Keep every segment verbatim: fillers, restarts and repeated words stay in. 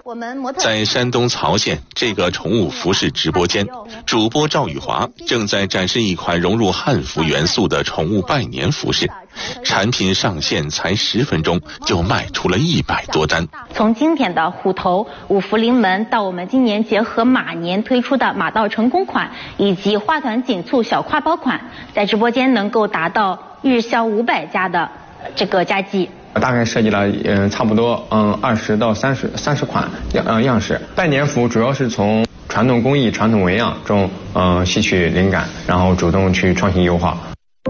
在山东曹县这个宠物服饰直播间，主播赵宇华正在展示一款融入汉服元素的宠物拜年服饰。产品上线才十分钟就卖出了一百多单。 从经典的虎头、五福临门到我们今年结合马年推出的马到成功款，以及花团锦簇小挎包款，在直播间能够达到日销五百家的这个佳绩。 大概设计了嗯差不多嗯二十到三十三十款样样式。拜年服主要是从传统工艺、传统纹样中嗯吸取灵感，然后主动去创新优化。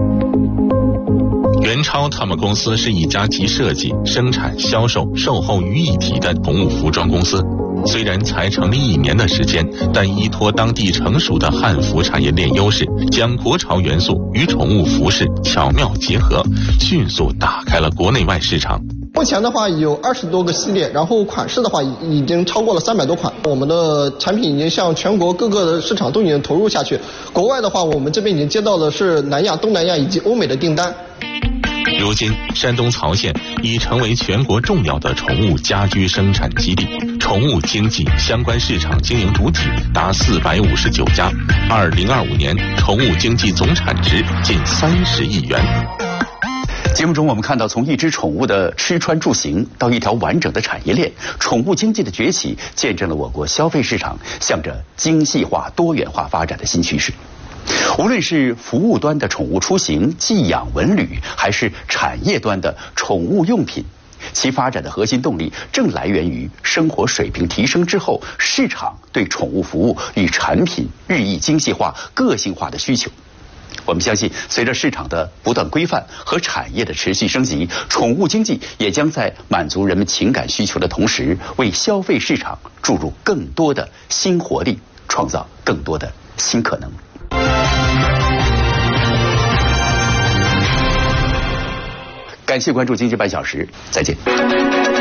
元超他们公司是一家集设计、生产、销售、售后于一体的宠物服装公司。虽然才成立一年的时间，但依托当地成熟的汉服产业链优势，将国潮元素与宠物服饰巧妙结合，迅速打开了国内外市场。 目前的话有二十多个系列，然后款式的话已经超过了三百多款。我们的产品已经向全国各个的市场都已经投入下去。国外的话，我们这边已经接到的是南亚、东南亚以及欧美的订单。 如今，山东曹县已成为全国重要的宠物家居生产基地，宠物经济相关市场经营主体达四百五十九家。二零二五年，宠物经济总产值近三十亿元。 节目中我们看到，从一只宠物的吃穿住行到一条完整的产业链，宠物经济的崛起见证了我国消费市场向着精细化、多元化发展的新趋势。无论是服务端的宠物出行、寄养文旅，还是产业端的宠物用品，其发展的核心动力正来源于生活水平提升之后，市场对宠物服务与产品日益精细化、个性化的需求。我们相信，随着市场的不断规范和产业的持续升级，宠物经济也将在满足人们情感需求的同时，为消费市场注入更多的新活力，创造更多的新可能。感谢关注今日半小时，再见。